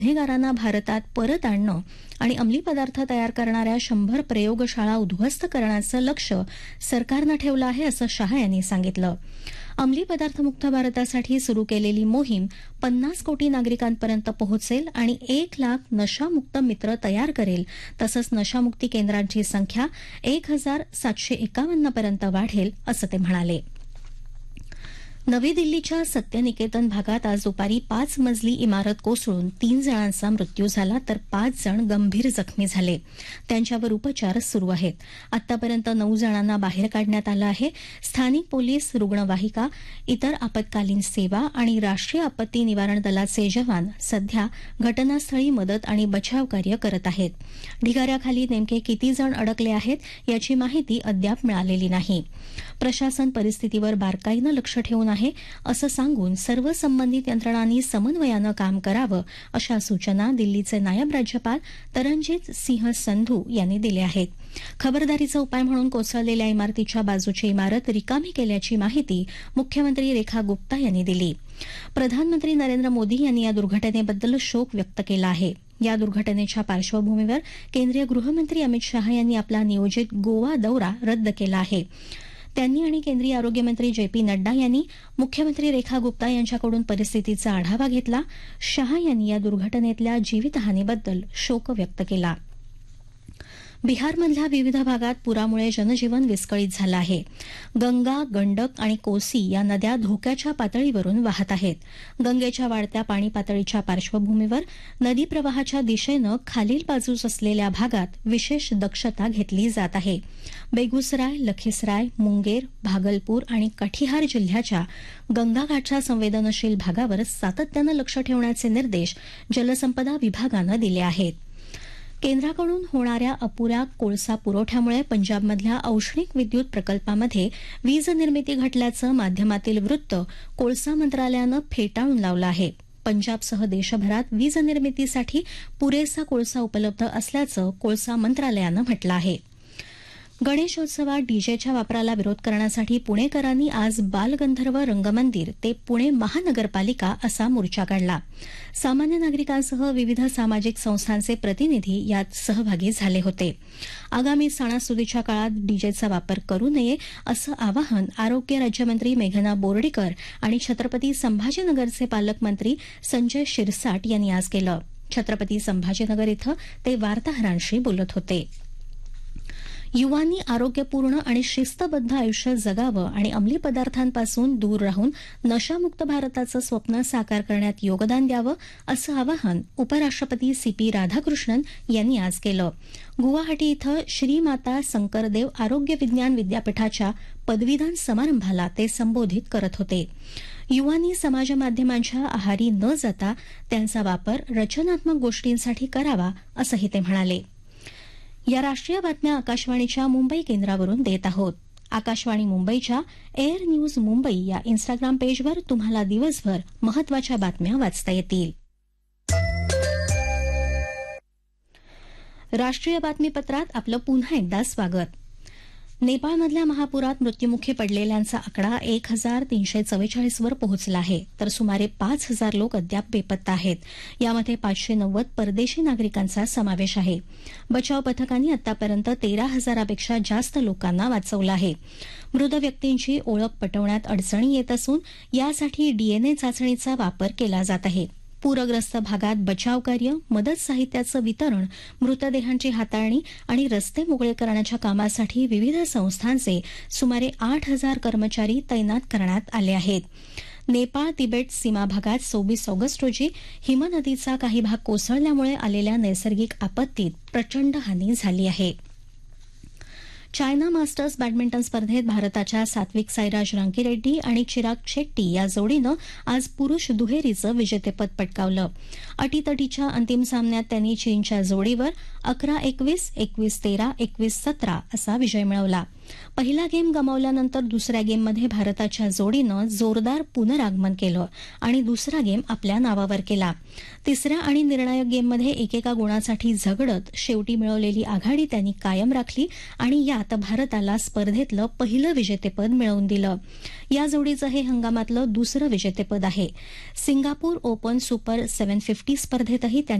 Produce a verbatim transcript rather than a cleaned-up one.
गुन्हेगारांना भारतात परत आणणं आणि अंमली पदार्थ तयार करणाऱ्या शंभर प्रयोगशाळा उद्ध्वस्त करण्याचं लक्ष्य सरकारनं ठेवलं आहे, असं शहा यांनी सांगितलं. अंमली पदार्थमुक्त भारतासाठी सुरू केलेली मोहीम पन्नास कोटी नागरिकांपर्यंत पोहोचेल आणि एक लाख नशामुक्त मित्र तयार करेल. तसंच नशामुक्ती केंद्रांची संख्या एक हजार सातशे एकावन्न पर्यंत वाढेल, असं ते म्हणाले. नवी दिल्लीच्या सत्यनिकेतन भागात आज दुपारी पाच मजली इमारत कोसळून तीन जणांचा मृत्यू झाला, तर पाच जण गंभीर जखमी झाले. त्यांच्यावर उपचार सुरू आहेत. आतापर्यंत नऊ जणांना बाहेर काढण्यात आलं आहे. स्थानिक पोलीस, रुग्णवाहिका, इतर आपत्कालीन सेवा आणि राष्ट्रीय आपत्ती निवारण दलाचे जवान सध्या घटनास्थळी मदत आणि बचाव कार्य करत आहेत. ढिगाऱ्याखाली नेमके किती जण अडकले आहेत याची माहिती अद्याप मिळालेली नाही. प्रशासन परिस्थितीवर बारकाईनं लक्ष ठेवून आहे, असं सांगून सर्व संबंधित यंत्रणांनी समन्वयानं काम करावं, अशा सूचना दिल्लीचे नायब राज्यपाल तरनजीत सिंह संधू यांनी दिल्या आहेत. खबरदारीचा उपाय म्हणून कोसळलेल्या इमारतीच्या बाजूची इमारत रिकामी केल्याची माहिती मुख्यमंत्री रेखा गुप्ता यांनी दिली. प्रधानमंत्री नरेंद्र मोदी यांनी या दुर्घटनेबद्दल शोक व्यक्त केला आहे. या दुर्घटनेच्या पार्श्वभूमीवर केंद्रीय गृहमंत्री अमित शहा यांनी आपला नियोजित गोवा दौरा रद्द केला आहे. त्यांनी आणि केंद्रीय आरोग्यमंत्री जे पी नड्डा यांनी मुख्यमंत्री रेखा गुप्ता यांच्याकडून परिस्थितीचा आढावा घेतला. शहा यांनी या दुर्घटनेतल्या जीवितहानीबद्दल शोक व्यक्त केला. बिहारमधल्या विविध भागात पुरामुळे जनजीवन विस्कळीत झालं आहे. गंगा, गंडक आणि कोसी या नद्या धोक्याच्या पातळीवरून वाहत आहेत. गंगेच्या वाढत्या पाणी पातळीच्या पार्श्वभूमीवर नदी प्रवाहाच्या दिशेनं खालील बाजूस असलेल्या भागात विशेष दक्षता घेतली जात आहे. बेगुसराय, लखीसराय, मुंगेर, भागलपूर आणि कठिहार जिल्ह्याच्या गंगाघाटच्या संवेदनशील भागावर सातत्यानं लक्ष ठेवण्याचे निर्देश जलसंपदा विभागानं दिले आहेत. केंद्राकडून होणाऱ्या अपुऱ्या कोळसा पुरवठ्यामुळे पंजाबमधल्या औष्णिक विद्युत प्रकल्पामध्ये वीज निर्मिती घटल्याचं माध्यमातील वृत्त कोळसा मंत्रालयानं फेटाळून लावलं आहे. पंजाबसह देशभरात वीज निर्मितीसाठी पुरेसा कोळसा उपलब्ध असल्याचं कोळसा मंत्रालयानं म्हटलं आहे. गणेशोत्सवात डीजेच्या वापराला विरोध करण्यासाठी पुणेकरांनी आज बालगंधर्व रंगमंदिर ते पुणे महानगरपालिका असा मोर्चा काढला. सामान्य नागरिकांसह विविध सामाजिक संस्थांचे प्रतिनिधी यात सहभागी झाले होते. आगामी सणासुदीच्या काळात डीजेचा वापर करू नये असं आवाहन आरोग्य राज्यमंत्री मेघना बोर्डीकर आणि छत्रपती संभाजीनगरचे पालकमंत्री संजय शिरसाट यांनी आज केलं. छत्रपती संभाजीनगर इथं ते वार्ताहरांशी बोलत होते. युवांनी आरोग्यपूर्ण आणि शिस्तबद्ध आयुष्य जगावं आणि अंमली पदार्थांपासून दूर राहून नशामुक्त भारताचं स्वप्न साकार करण्यात योगदान द्यावं, असं आवाहन उपराष्ट्रपती सी पी राधाकृष्णन यांनी आज केलं. गुवाहाटी इथं श्रीमाता शंकरदेव आरोग्य विज्ञान विद्यापीठाच्या पदवीदान समारंभाला ते संबोधित करत होते. युवांनी समाजमाध्यमांच्या आहारी न जाता त्यांचा वापर रचनात्मक गोष्टींसाठी करावा, असंही ते म्हणाले. या राष्ट्रीय बातम्या आकाशवाणीच्या मुंबई केंद्रावरून देत आहोत. आकाशवाणी मुंबईच्या एअर न्यूज मुंबई या इन्स्टाग्राम पेजवर तुम्हाला दिवसभर महत्वाच्या बातम्या वाचता येतील. राष्ट्रीय बातमीपत्रात आपलं पुन्हा एकदा स्वागत. नेपाळमधल्या महापुरात मृत्युमुखी पडलेल्यांचा आकडा एक हजार तीनशे चव्वेचाळीस वर पोहोचला आहे, तर सुमारे पाच हजार लोक अद्याप बेपत्ता आहेत. यामध्ये पाचशे नव्वद परदेशी नागरिकांचा समावेश आहे. बचाव पथकांनी आतापर्यंत तेरा हजारापेक्षा जास्त लोकांना वाचवलं आहे. मृत व्यक्तींची ओळख पटवण्यात अडचणी येत असून यासाठी डीएनए चाचणीचा वापर केला जात आहे. पूरग्रस्त भागात बचाव कार्य, मदत साहित्याचं वितरण, मृतदेहांची हाताळणी आणि रस्ते मोकळे करण्याच्या कामासाठी विविध संस्थांचे सुमारे आठ हजार कर्मचारी तैनात करण्यात आले आहेत. नेपाळ तिबेट सीमा भागात सव्वीस ऑगस्ट रोजी हिमनदीचा काही भाग कोसळल्यामुळे आलेल्या नैसर्गिक आपत्तीत प्रचंड हानी झाली आहे. चायना मास्टर्स बॅडमिंटन स्पर्धेत भारताच्या सात्विक साईराज रांकीरेड्डी आणि चिराग शेट्टी या जोडीनं आज पुरुष दुहेरीचं विजेतेपद पटकावलं. अटीतटीच्या अंतिम सामन्यात त्यांनी चीनच्या जोडीवर अकरा एकवीस, एकवीस तेरा, एकवीस सतरा असा विजय मिळवला. पहिला गेम गमावल्यानंतर दुसऱ्या गेममध्ये भारताच्या जोडीनं जोरदार पुनरागमन केलं आणि दुसरा गेम आपल्या नावावर केला. तिसऱ्या आणि निर्णायक गेममध्ये एकेका गुणासाठी झगडत शेवटी मिळवलेली आघाडी त्यांनी कायम राखली आणि यात भारताला स्पर्धेतलं पहिलं विजेतेपद मिळवून दिलं. या जोडीचं हे हंगामातलं दुसरं विजेतेपद आहे. Singapore open super seven fifty स्पर्धेतही त्यांनी